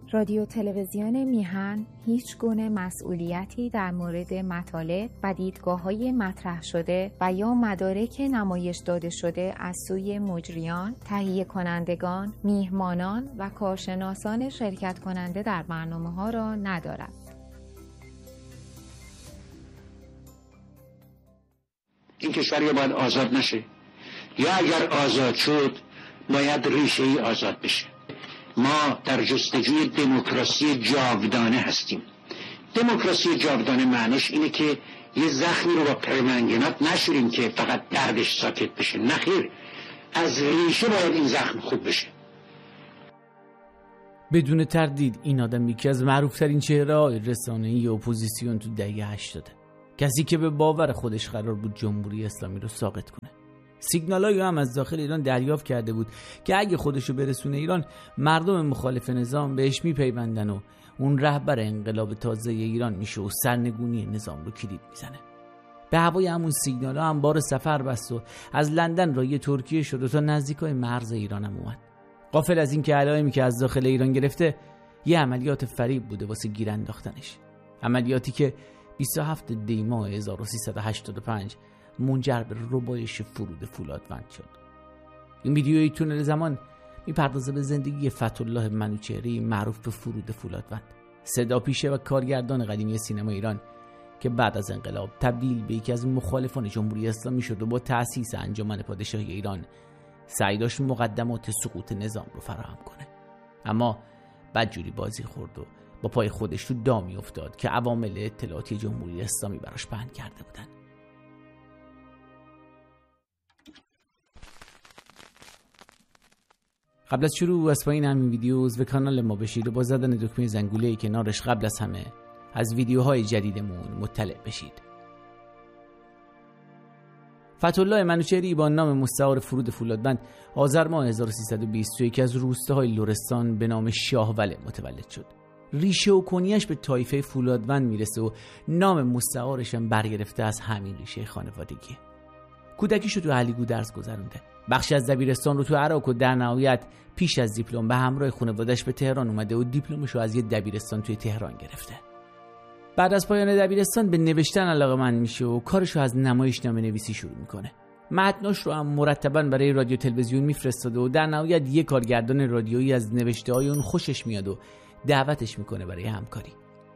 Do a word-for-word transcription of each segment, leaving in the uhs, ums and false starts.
رادیو تلویزیون میهن هیچ گونه مسئولیتی در مورد مطالب و دیدگاه‌های مطرح شده و یا مدارک نمایش داده شده از سوی مجریان، تهیه کنندگان، میهمانان و کارشناسان شرکت کننده در برنامه‌ها را ندارد. این کشور یا باید آزاد نشه یا اگر آزاد شد باید ریشه ای آزاد بشه. ما در جستجوی دموکراسی جاودانه هستیم. دموکراسی جاودانه معنیش اینه که یه زخمی رو با پرمنگنات نشوریم که فقط دردش ساکت بشه. نخیر، از ریشه باید این زخم خوب بشه. بدون تردید این آدم یکی از معروفترین چهره‌های رسانه‌ای اپوزیسیون تو دهه هشتاد، کسی که به باور خودش قرار بود جمهوری اسلامی رو ساقط کنه. سیگنالایی هم از داخل ایران دریافت کرده بود که اگه خودشو برسونه ایران، مردم مخالف نظام بهش میپیوندن و اون رهبر انقلاب تازه ایران میشه و سرنگونی نظام رو کلید میزنه. به هوای همون سیگنالا هم بار سفر بست و از لندن راه ترکیه شد و تا نزدیکای مرز ایران هم اومد. غافل از این که علائمی که از داخل ایران گرفته یه عملیات فریب بوده واسه گیر انداختنش. عملیاتی که بیست و هفتم دی ماه هزار و سیصد و هشتاد و پنج منجر به ربایش فرود فولادوند شد. این ویدیوی تونل زمان میپردازه به زندگی فتح‌الله منوچهری معروف به فرود فولادوند، صدا پیشه و کارگردان قدیمی سینما ایران که بعد از انقلاب تبدیل به یکی از مخالفان جمهوری اسلامی شد و با تأسیس انجمن پادشاهی ایران سعی داشت مقدمات سقوط نظام رو فراهم کنه. اما بدجوری بازی خورد و با پای خودش تو دامی افتاد که عوامل اطلاعاتی جمهوری اسلامی براش پهن کرده بودن. قبل از شروع از پایین همین ویدیو عضو کانال ما بشید و با زدن دکمه زنگوله کنارش قبل از همه از ویدیوهای جدیدمون مطلع بشید. فتح‌الله منوچهری با نام مستعار فرود فولادوند آذر ماه هزار و سیصد و بیست تو یکی از روستاهای لرستان به نام شاهوله متولد شد. ریشه و کنیش به طایفه فولادوند میرسه و نام مستعارش هم برگرفته از همین ریشه خانوادگی. کودکیشو تو علیگو درس گذرونده. بخشی از دبیرستان رو تو عراق و در نهایت پیش از دیپلم به همراه خانواده‌اش به تهران اومده و دیپلمشو از یه دبیرستان توی تهران گرفته. بعد از پایان دبیرستان به نوشتن علاقه‌مند میشه و کارشو از نمایشنامه نویسی شروع میکنه. متناش رو هم مرتباً برای رادیو تلویزیون میفرستاده و در نهایت یه کارگردان رادیویی از نوشته‌های اون خوشش میاد و دعوتش میکنه برای همکاری.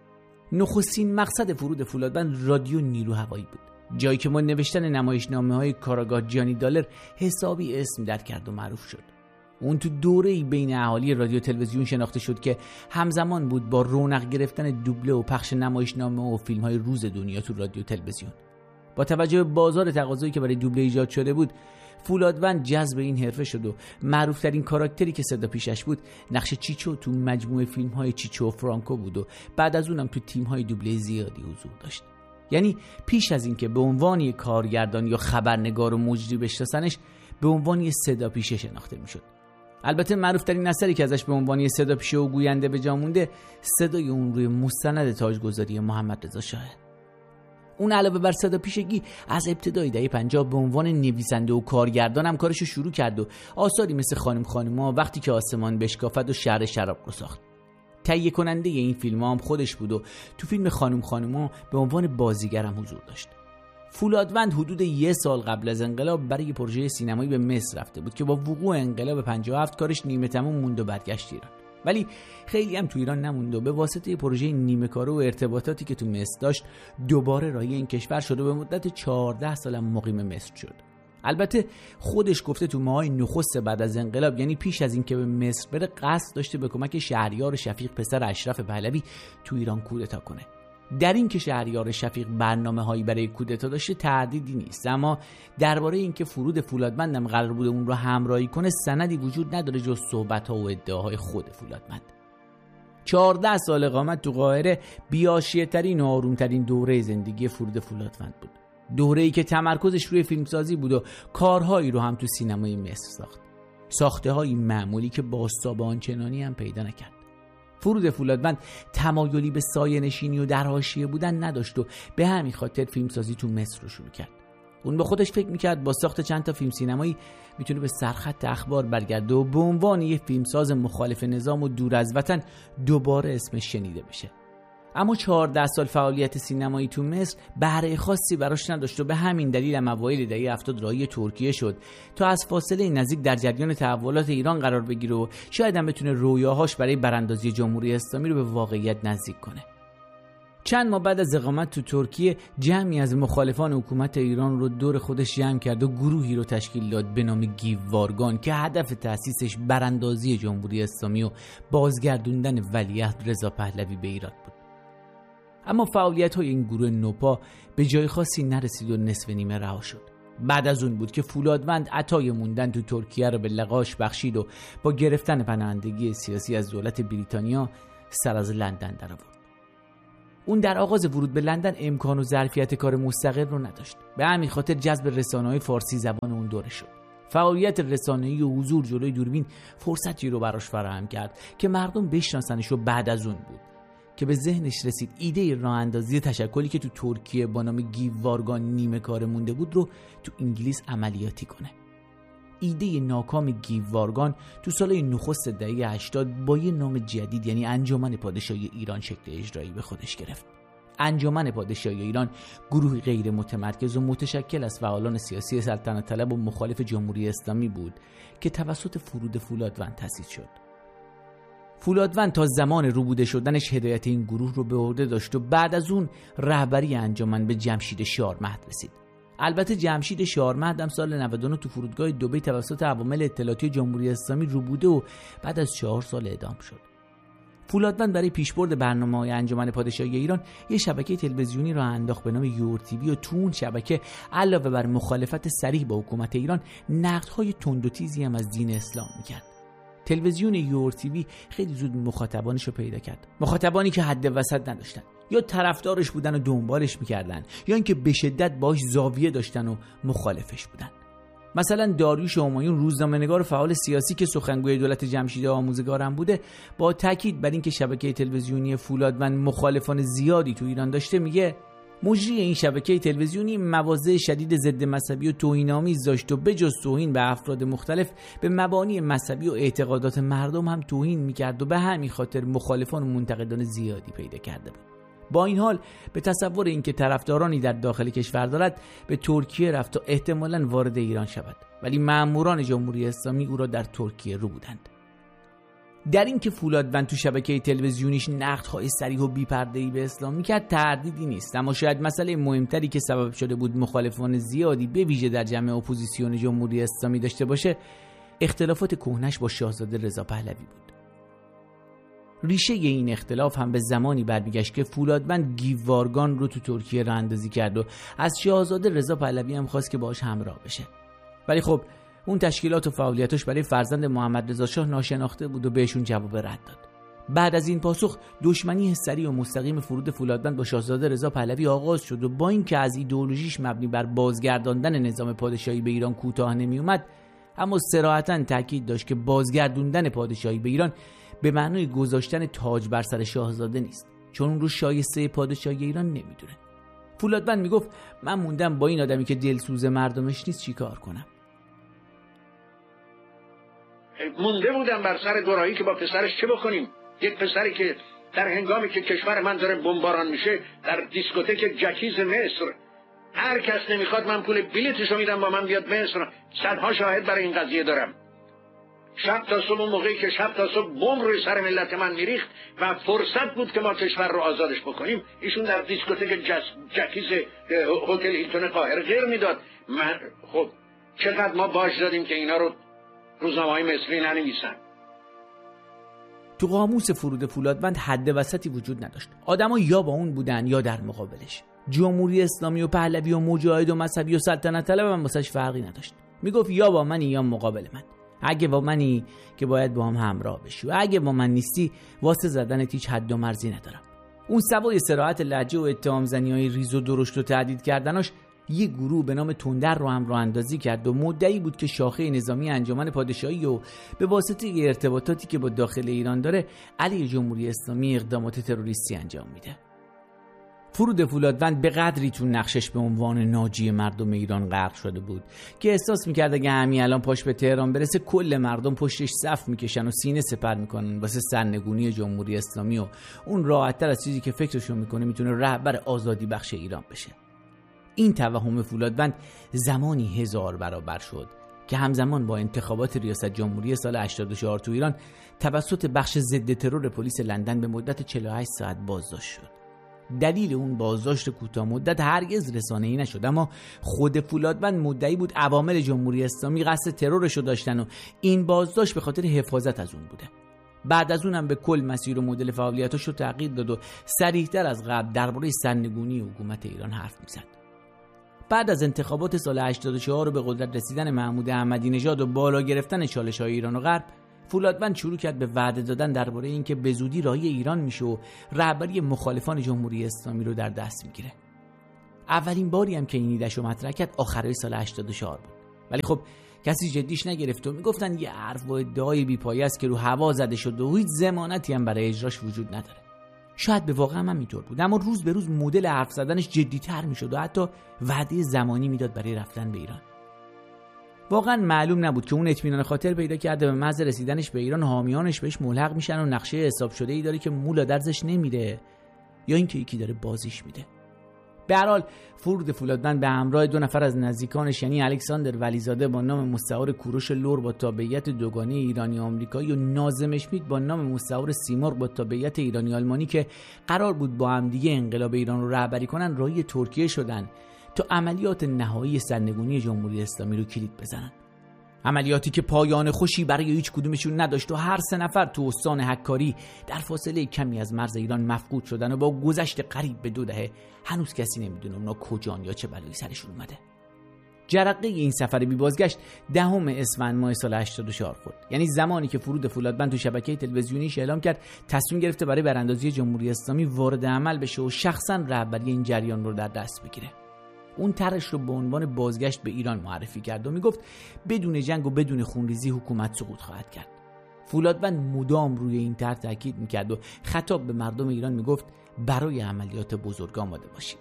نخستین مقصد فرود فولادوند رادیو نیرو هوایی بود، جایی که ما نوشتن نمایشنامه‌های کاراگاه جانی دالر حسابی اسم در کرد و معروف شد. اون تو دوره‌ای بین اهالی رادیو تلویزیون شناخته شد که همزمان بود با رونق گرفتن دوبله و پخش نمایشنامه و فیلم‌های روز دنیا تو رادیو تلویزیون. با توجه به بازار تقاضایی که برای دوبله ایجاد شده بود، فولادوند جذب این حرفه شد و معروف‌ترین کاراکتری که صدا پیشش بود نقش چیچو تو مجموعه فیلم‌های چیچو و فرانکو بود و بعد از اونم تو تیم‌های دوبله زیادی حضور داشت. یعنی پیش از این که به عنوان یک کارگردان یا خبرنگار و مجری بشناسنش، به عنوان یک صدا پیشه شناخته میشد. البته معروف‌ترین اثری که ازش به عنوان یک صدا پیشه و گوینده به جا مونده، صدای اون روی مستند تاجگذاری محمد رضا شاه. اون علاوه بر صدا پیشگی از ابتدای دهه پنجاه به عنوان نویسنده و کارگردان هم کارشو شروع کرد و آثاری مثل خانم خانوما، وقتی که آسمان بشکافد و شهر شراب رو ساخت. تهیه کننده این فیلم هم خودش بود و تو فیلم خانم خانوما به عنوان بازیگر هم حضور داشت. فولادوند حدود یک سال قبل از انقلاب برای پروژه سینمایی به مصر رفته بود که با وقوع انقلاب پنجاه و هفت کارش نیمه تموم موند و برگشت ایران. ولی خیلی هم تو ایران نموند و به واسطه پروژه نیمه کاره و ارتباطاتی که تو مصر داشت دوباره راهی این کشور شد و به مدت چهارده سال مقیم مصر شد. البته خودش گفته تو ماهای نخست بعد از انقلاب، یعنی پیش از این که به مصر بره، قصد داشته به کمک شهریار شفیق پسر اشرف پهلوی تو ایران کودتا کنه. در این که شهریار شفیق برنامه‌هایی برای کودتا داشته تردیدی نیست، اما درباره اینکه فرود فولادوند هم قرار بوده اون رو همراهی کنه سندی وجود نداره جز صحبت‌ها و ادعاهای خود فولادوند. چهارده سال اقامت تو قاهره بی‌حاشیه‌ترین و آروم‌ترین دوره زندگی فرود فولادوند بود. دوره‌ای که تمرکزش روی فیلمسازی بود و کارهایی رو هم تو سینمای مصر ساخت. ساخته‌های معمولی که بازتاب آنچنانی هم پیدا نکرد. فرود فولادوند تمایلی به سایه‌نشینی و در حاشیه بودن نداشت و به همین خاطر فیلمسازی تو مصر رو شروع کرد. اون با خودش فکر میکرد با ساخت چند تا فیلم سینمایی میتونه به سرخط اخبار برگرده و به عنوان یه فیلمساز مخالف نظام و دور از وطن دوباره اسمش شنیده بشه. اما چهارده سال فعالیت سینمایی تو مصر بهره خاصی براش نداشت و به همین دلیل هم اوایل دهه هفتاد راهی ترکیه شد تا از فاصله نزدیک در جریان تحولات ایران قرار بگیره و شاید هم بتونه رویاهاش برای براندازی جمهوری اسلامی رو به واقعیت نزدیک کنه. چند ماه بعد از اقامت تو ترکیه جمعی از مخالفان حکومت ایران رو دور خودش جمع کرد و گروهی رو تشکیل داد به نام گیووارگان که هدف تأسیسش براندازی جمهوری اسلامی و بازگردوندن ولیعهد رضا پهلوی به ایران بود. اما فعالیت‌های این گروه نوپا به جای خاصی نرسید و نصف نیمه رها شد. بعد از اون بود که فولادوند عطای موندن تو ترکیه رو به لقاش بخشید و با گرفتن پناهندگی سیاسی از دولت بریتانیا سر از لندن در آورد. اون در آغاز ورود به لندن امکان و ظرفیت کار مستقل رو نداشت. به همین خاطر جذب رسانه‌های فارسی زبان اون دوره شد. فعالیت رسانه‌ای و حضور جلوی دوربین فرصتی رو براش فراهم کرد که مردم بشناسنش و بعد از اون بود که به ذهنش رسید ایده راه اندازی تشکلی که تو ترکیه با نام گیووارگان نیمه کار مونده بود رو تو انگلیس عملیاتی کنه. ایده ناکام گیووارگان تو سالهای نخست دهه هشتاد با یه نام جدید یعنی انجمن پادشاهی ایران شکل اجرایی به خودش گرفت. انجمن پادشاهی ایران گروهی غیر متمرکز و متشکل از فعالان سیاسی سلطنت طلب و مخالف جمهوری اسلامی بود که توسط فرود فولادوند تأسیس شد. فولادوند تا زمان روبوده شدنش هدایت این گروه رو به عهده داشت و بعد از اون رهبری انجمن به جمشید شارمهد رسید. البته جمشید شارمهد هم سال نود و نه تو فرودگاه دبی توسط عوامل اطلاعاتی جمهوری اسلامی روبوده و بعد از چهار سال اعدام شد. فولادوند برای پیشبرد برنامه‌های انجمن پادشاهی ایران یه شبکه تلویزیونی را انداخت به نام یور تیوی و تو اون شبکه علاوه بر مخالفت صریح با حکومت ایران نقدهای تند و تیزی هم از دین اسلام می‌کرد. تلویزیون یور تیوی خیلی زود مخاطبانش رو پیدا کرد. مخاطبانی که حد وسط نداشتن، یا طرفدارش بودن و دنبالش می‌کردن، یا اینکه به شدت باهاش زاویه داشتن و مخالفش بودن. مثلا داریوش همایون روزنامه‌نگار فعال سیاسی که سخنگوی دولت جمشید آموزگار هم بوده، با تاکید بر اینکه شبکه تلویزیونی فولادوند مخالفان زیادی تو ایران داشته میگه مجری این شبکه تلویزیونی مواضع شدید ضد مذهبی و توهین‌آمیز داشت و بجز توهین به افراد مختلف به مبانی مذهبی و اعتقادات مردم هم توهین میکرد و به همین خاطر مخالفان و منتقدان زیادی پیدا کرده بود. با این حال به تصور اینکه طرفدارانی در داخل کشور دارد به ترکیه رفت تا احتمالاً وارد ایران شود، ولی مأموران جمهوری اسلامی او را در ترکیه رو بودند. در این که فولادوند تو شبکه تلویزیونیش نقدهای صریح و بی‌پرده‌ای به اسلام میکرد تردیدی نیست، اما شاید مسئله مهمتری که سبب شده بود مخالفان زیادی به ویژه در جمع اپوزیسیون جمهوری اسلامی داشته باشه اختلافات کهنش با شاهزاده رضا پهلوی بود. ریشه این اختلاف هم به زمانی برمیگشت که فولادوند گیووارگان رو تو ترکیه راه اندازی کرد و از شاهزاده رضا پهلوی هم خواست که باهاش همراه بشه. ولی خب اون تشکیلات و فعالیتاش برای فرزند محمد رضا شاه ناشناخته بود و بهشون جواب رد داد. بعد از این پاسخ دشمنی سریع و مستقیم فرود فولادوند با شاهزاده رضا پهلوی آغاز شد و با اینکه از ایدئولوژیش مبنی بر بازگرداندن نظام پادشاهی به ایران کوتاه نمی اومد، اما صراحتاً تاکید داشت که بازگردوندن پادشاهی به ایران به معنای گذاشتن تاج بر سر شاهزاده نیست، چون اون رو شایسته پادشاهی ایران نمیدونه. فولادوند میگفت من موندم با این آدمی که دلسوز مردمش نیست چیکار کنم. مونده بودم بر سر دورایی که با پسرش چه بکنیم. یک پسری که در هنگامی که کشور من داره بمباران میشه در دیسکوتک جکیز مصر، هر کس نمیخواد من پول بلیتشو میدم با من بیاد مصر. صدها شاهد برای این قضیه دارم. شب تا صبح موقعی که شب تا صبح بمب روی سر ملت من میریخت و فرصت بود که ما کشور رو آزادش بکنیم، ایشون در دیسکوتک جکیز هتل هیلتون قاهره غیر میداد. من خب چقدر ما باج دادیم که اینا رو روزنامه‌های مصری ننویسن. تو قاموس فرود فولادوند حد وسطی وجود نداشت. آدما یا با اون بودن یا در مقابلش. جمهوری اسلامی و پهلوی و مجاهد و مذهبی و سلطنت طلب هم واسش فرقی نداشت. میگفت یا با منی یا مقابل من. اگه با منی که باید با هم همراه بشی و اگه با من نیستی واسه زدنت هیچ حد و مرزی ندارم. اون سوای صراحت لهجه و اتهام زنی‌های ریز و درشت و تهدید کردناش یه گروه به نام تندر رو هم راه اندازی کرد و مدعی بود که شاخه نظامی انجمن پادشاهی و به واسطه ارتباطاتی که با داخل ایران داره علیه جمهوری اسلامی اقدامات تروریستی انجام میده. فرود فولادوند به قدری تو نقشش به عنوان ناجی مردم ایران غرق شده بود که احساس میکرد اگه همین الان پاش به تهران برسه کل مردم پشتش صف میکشن و سینه سپر میکنن واسه سرنگونی جمهوری اسلامی و اون راحت‌تر از چیزی که فکرشون میکنه میتونه رهبر آزادی بخش ایران بشه. این توهم فولادوند زمانی هزار برابر شد که همزمان با انتخابات ریاست جمهوری سال هشتاد و چهار تو ایران توسط بخش ضد ترور پلیس لندن به مدت چهل و هشت ساعت بازداشت شد. دلیل اون بازداشت کوتاه مدت هرگز رسانه‌ای نشد، اما خود فولادوند مدعی بود عوامل جمهوری اسلامی قصد ترورش رو داشتن و این بازداشت به خاطر حفاظت از اون بوده. بعد از اونم به کل مسیر و مدل فعالیتاش رو تغییر داد و صریح‌تر از قبل درباره سرنگونی حکومت ایران حرف می‌زد. بعد از انتخابات سال هشتاد و چهار و به قدرت رسیدن محمود احمدی نژاد و بالا گرفتن چالش‌های ایران و غرب، فولادوند شروع کرد به وعده دادن درباره اینکه به زودی راهی ایران میشه و رهبری مخالفان جمهوری اسلامی رو در دست میگیره. اولین باری هم که این ایده‌شو مطرح کرد آخرای سال هشتاد و چهار بود. ولی خب کسی جدیش نگرفت و میگفتن یه حرف و ادعای بی‌پایه است که رو هوا زده شده و هیچ ضمانتی هم برای اجراش وجود نداره. شاید به واقع هم اینطور بود، اما روز به روز مدل حرف زدنش جدی‌تر میشد و حتی وعده زمانی میداد برای رفتن به ایران. واقعا معلوم نبود که اون اطمینان خاطر پیدا کرده به محض رسیدنش به ایران حامیانش بهش ملحق میشن و نقشه حساب شده ای داره که مولا درزش نمیره یا اینکه یکی داره بازیش میده. به هر حال فرود فولادوند به همراه دو نفر از نزدیکانش یعنی الکساندر ولیزاده با نام مستعار کوروش لور با تابعیت دوگانه ایرانی آمریکایی و ناظم اشمیت با نام مستعار سیمرغ با تابعیت ایرانی آلمانی که قرار بود با هم دیگه انقلاب ایران رو رهبری کنن راهی ترکیه شدن تا عملیات نهایی سرنگونی جمهوری اسلامی رو کلید بزنن. عملیاتی که پایان خوشی برای هیچ کدومشون نداشت و هر سه نفر تو استان حکاری در فاصله کمی از مرز ایران مفقود شدن و با گذشت قریب به دو دهه هنوز کسی نمیدونه اونا کجان یا چه بلایی سرشون اومده. جرقه این سفر بی بازگشت دهم اسفند ماه سال هشتاد و چهار خورد، یعنی زمانی که فرود فولادوند تو شبکه تلویزیونیش اعلام کرد تصمیم گرفته برای براندازی جمهوری اسلامی وارد عمل بشه و شخصا رهبری این جریان رو در دست بگیره. اون طرحش رو به عنوان بازگشت به ایران معرفی کرد و میگفت بدون جنگ و بدون خونریزی حکومت سقوط خواهد کرد. فولادوند مدام روی این طرح تاکید میکرد و خطاب به مردم ایران میگفت برای عملیات بزرگ آماده باشید.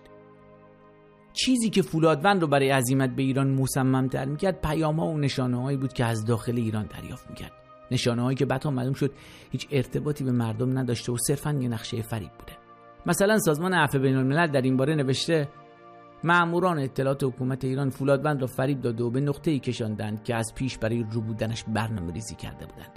چیزی که فولادوند رو برای عزیمت به ایران مصمم‌تر میکرد پیام‌ها و نشانه‌هایی بود که از داخل ایران دریافت میکرد. نشانه‌هایی که بعدها معلوم شد هیچ ارتباطی به مردم نداشته و صرفاً یه نقشه فریب بوده. مثلا سازمان عفو بین‌الملل در این باره نوشته مأموران اطلاعات حکومت ایران فولادوند را فریب داده و به نقطه‌ای کشاندند که از پیش برای رو بودنش برنامه‌ریزی کرده بودند.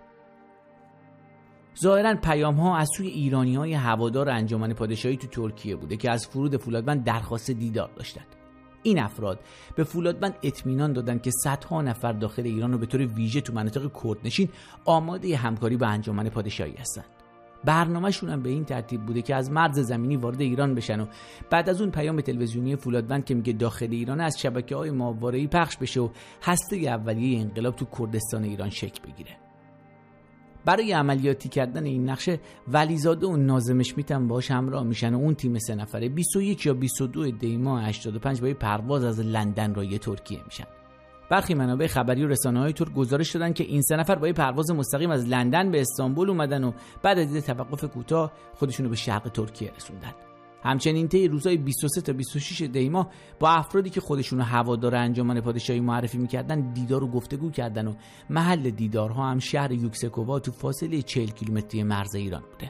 ظاهراً پیام‌ها از سوی ایرانی‌های هوادار انجمن پادشاهی تو ترکیه بوده که از فرود فولادوند درخواست دیدار داشتند. این افراد به فولادوند اطمینان دادند که صدها نفر داخل ایران رو به طور ویژه تو مناطق کردنشین آماده همکاری با انجمن پادشاهی هستند. برنامه‌شون هم به این ترتیب بوده که از مرز زمینی وارد ایران بشن و بعد از اون پیام تلویزیونی فولادوند که میگه داخل ایران از شبکه‌های ماهواره‌ای پخش بشه و هسته اولیه انقلاب تو کردستان ایران شکل بگیره. برای عملیاتی کردن این نقشه ولیزاده و ناظم اشمیت هم باهاش همراه میشن و اون تیم سه نفره بیست و یک یا بیست و دو دی ماه هشتاد و پنج با پرواز از لندن راهی ترکیه میشن. برخی منابع خبری و رسانه‌های ترک گزارش دادن که این سه نفر با پرواز مستقیم از لندن به استانبول اومدن و بعد از توقف کوتاه خودشونو به شرق ترکیه رسوندن. همچنین طی روزهای بیست و سه تا بیست و شش دی ماه با افرادی که خودشونو هوادار انجمن پادشاهی معرفی می‌کردن دیدار و گفتگو کردن و محل دیدارها هم شهر یوکسکووا تو فاصله چهل کیلومتری مرز ایران بوده.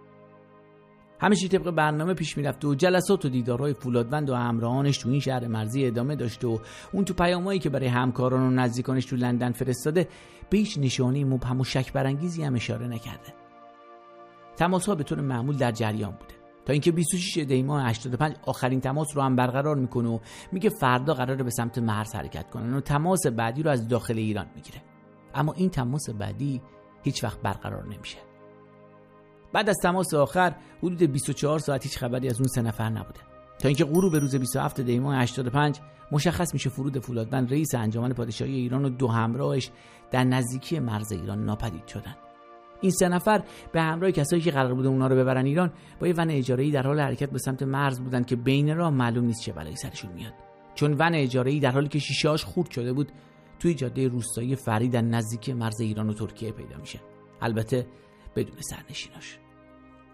همه چی طبق برنامه پیش میرفت و جلسات و دیدارهای فولادوند و همراهانش تو این شهر مرزی ادامه داشت و اون تو پیامایی که برای همکاران و نزدیکانش تو لندن فرستاده به هیچ نشانه مبهم و شک برانگیزی هم اشاره نکرده. تماس‌ها به طور معمول در جریان بوده تا اینکه بیست و شش دی ماه هشتاد و پنج آخرین تماس رو هم برقرار میکنه و میگه فردا قراره به سمت مرز حرکت کنن و تماس بعدی رو از داخل ایران میگیره. اما این تماس بعدی هیچ وقت برقرار نمیشه. بعد از تماس آخر حدود بیست و چهار ساعت هیچ خبری از اون سه نفر نبوده تا اینکه غروب روز بیست و هفت دی ماه هشتاد و پنج مشخص میشه فرود فولادوند رئیس انجمن پادشاهی ایران و دو همراهش در نزدیکی مرز ایران ناپدید شدن. این سه نفر به همراه کسایی که قرار بوده اونا رو ببرن ایران با یه ون اجاره‌ای در حال حرکت به سمت مرز بودن که بین راه معلوم نیست چه بلایی سرشون میاد، چون ون اجاره‌ای در حالی که شیشه‌اش خورد شده بود توی جاده روستایی فری در نزدیکی مرز ایران و ترکیه پیدا میشه، البته بدون سرنشیناش.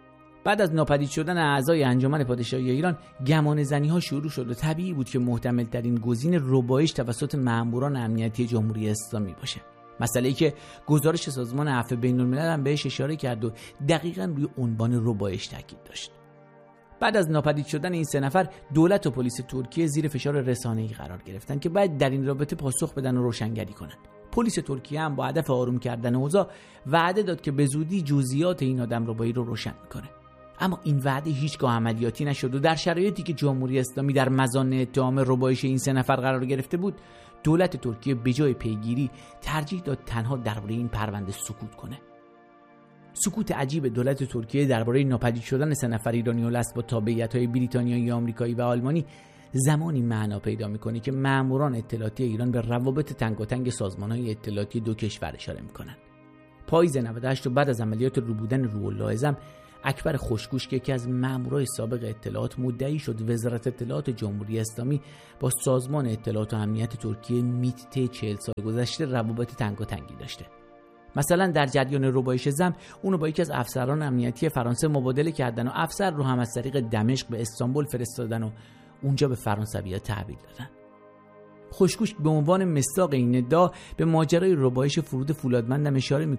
بعد از ناپدید شدن اعضای انجمن پادشاهی ایران گمان زنی ها شروع شد و طبیعی بود که محتمل ترین گزینه ربایش توسط ماموران امنیتی جمهوری اسلامی باشه. مسئله‌ای که گزارش سازمان عفو بین‌الملل هم بهش اشاره کرد و دقیقاً روی عنوان ربایش تاکید داشت. بعد از ناپدید شدن این سه نفر، دولت و پلیس ترکیه زیر فشار رسانه‌ای قرار گرفتن که باید در این رابطه پاسخ بدن و روشنگری کنند. پلیس ترکیه هم با هدف آروم کردن اوضاع وعده داد که به زودی جزئیات این آدمربایی رو روشن می‌کنه. اما این وعده هیچگاه عملیاتی نشد و در شرایطی که جمهوری اسلامی در مزان اتهام ربایش این سه نفر قرار گرفته بود، دولت ترکیه به جای پیگیری ترجیح داد تنها درباره این پرونده سکوت کنه. سکوت عجیب دولت ترکیه درباره ناپدید شدن سه نفر ایرانی الاصل با تابعیت‌های بریتانیایی، آمریکایی و آلمانی زمانی معنا پیدا می‌کنه که ماموران اطلاعاتی ایران به روابط تنگاتنگ سازمان‌های اطلاعاتی دو کشور اشاره می‌کنند. پاییز نود و هشت و بعد از عملیات روبودن روح الله اعظم، اکبر خوشگوش که یکی از مامورای سابق اطلاعات مدعی شد وزارت اطلاعات جمهوری اسلامی با سازمان اطلاعات و امنیت ترکیه میت طی چهل سال گذشته روابط تنگاتنگی داشته. مثلا در جریان ربایش زم اونو با یکی از افسران امنیتی فرانسه مبادله کردن و افسر رو هم از طریق دمشق به استانبول فرستادن و اونجا به فرانسوی‌ها تحویل دادن. خوشگوش به عنوان مصداق این ادعا به ماجرای ربایش فرود فولادمند هم اشاره